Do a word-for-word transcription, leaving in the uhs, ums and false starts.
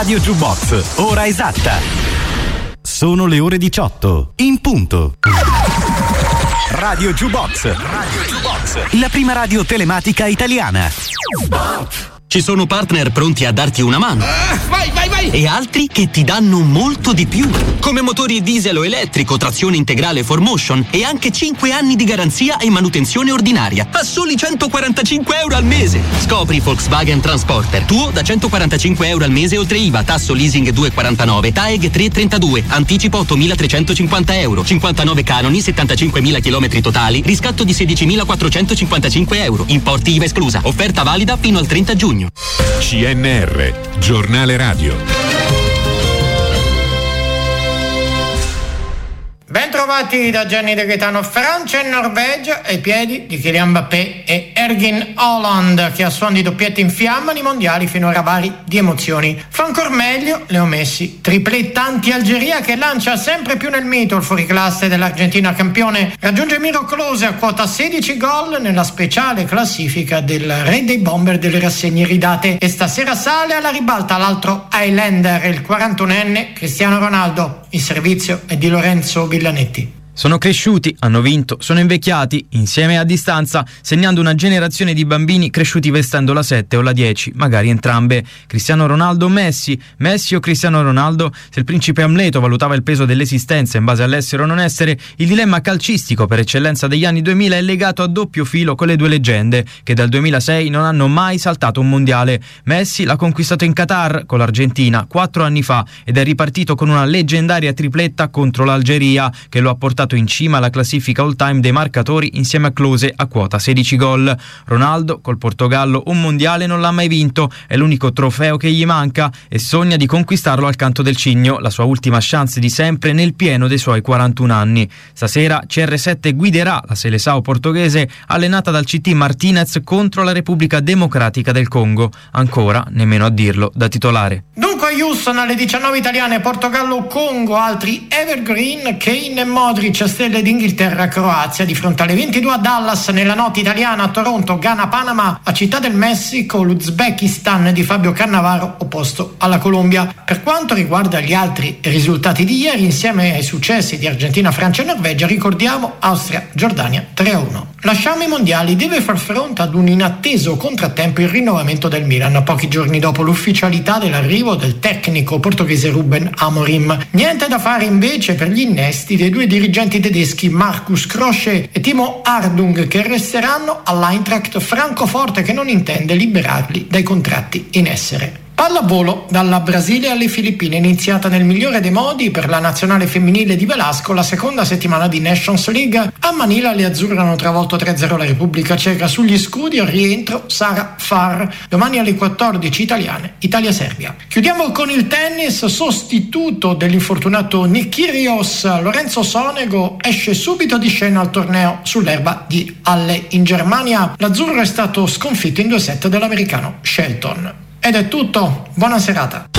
Radio Jukebox, ora esatta. Sono le ore diciotto, in punto. Radio Jukebox, Radio Jukebox, la prima radio telematica italiana. Ci sono partner pronti a darti una mano. Uh, vai, vai, vai! E altri che ti danno molto di più. Come motori diesel o elettrico, trazione integrale four motion e anche cinque anni di garanzia e manutenzione ordinaria. A soli centoquarantacinque euro al mese. Scopri Volkswagen Transporter. Tuo da centoquarantacinque euro al mese oltre I V A, tasso leasing due virgola quarantanove, T A E G tre virgola trentadue, anticipo ottomilatrecentocinquanta euro, cinquantanove canoni, settantacinquemila chilometri totali, riscatto di sedicimilaquattrocentocinquantacinque euro. Importi I V A esclusa. Offerta valida fino al trenta giugno. C N R, giornale radio. Ben trovati da Gianni De Gaetano. Francia e Norvegia ai piedi di Kylian Mbappé e Erling Haaland, che a suon di doppiette in fiamma i mondiali finora vari di emozioni. Fa ancor meglio Leo Messi, tripletta anti-Algeria che lancia sempre più nel mito il fuoriclasse dell'Argentina campione. Raggiunge miracolosi a quota sedici gol nella speciale classifica del re dei bomber delle rassegne ridate, e stasera sale alla ribalta l'altro Highlander, il quarantunenne Cristiano Ronaldo. Il servizio è di Lorenzo Villanetti. Sono cresciuti, hanno vinto, sono invecchiati, insieme a distanza, segnando una generazione di bambini cresciuti vestendo la sette o la dieci, magari entrambe. Cristiano Ronaldo o Messi? Messi o Cristiano Ronaldo? Se il principe Amleto valutava il peso dell'esistenza in base all'essere o non essere, il dilemma calcistico per eccellenza degli anni duemila è legato a doppio filo con le due leggende, che dal duemilasei non hanno mai saltato un mondiale. Messi l'ha conquistato in Qatar con l'Argentina quattro anni fa ed è ripartito con una leggendaria tripletta contro l'Algeria, che lo ha portato in cima alla classifica all time dei marcatori insieme a Klose a quota sedici gol. Ronaldo col Portogallo un mondiale non l'ha mai vinto, è l'unico trofeo che gli manca e sogna di conquistarlo al canto del cigno, la sua ultima chance di sempre nel pieno dei suoi quarantuno anni. Stasera C R sette guiderà la Seleção portoghese allenata dal C T Martinez contro la Repubblica Democratica del Congo, ancora nemmeno a dirlo da titolare. Dunque a Houston alle diciannove italiane, Portogallo-Congo, altri Evergreen, Kane e Modric, stelle d'Inghilterra, Croazia, di fronte alle ventidue a Dallas, nella notte italiana a Toronto, Ghana, Panama, a Città del Messico, l'Uzbekistan di Fabio Cannavaro opposto alla Colombia. Per quanto riguarda gli altri risultati di ieri, insieme ai successi di Argentina, Francia e Norvegia, ricordiamo Austria, Giordania tre a uno. Lasciamo i mondiali, deve far fronte ad un inatteso contrattempo il rinnovamento del Milan, pochi giorni dopo l'ufficialità dell'arrivo del tecnico portoghese Ruben Amorim. Niente da fare invece per gli innesti dei due dirigenti tedeschi Markus Krösche e Timo Ardung, che resteranno all'Eintracht Francoforte, che non intende liberarli dai contratti in essere. Pallavolo dalla Brasile alle Filippine, iniziata nel migliore dei modi per la nazionale femminile di Velasco la seconda settimana di Nations League. A Manila le azzurre hanno travolto tre a zero la Repubblica Ceca, sugli scudi al rientro Sara Farr. Domani alle quattordici italiane, Italia-Serbia. Chiudiamo con il tennis, sostituto dell'infortunato Nick Kyrgios, Lorenzo Sonego esce subito di scena al torneo sull'erba di Halle in Germania. L'azzurro è stato sconfitto in due set dall'americano Shelton. Ed è tutto, buona serata.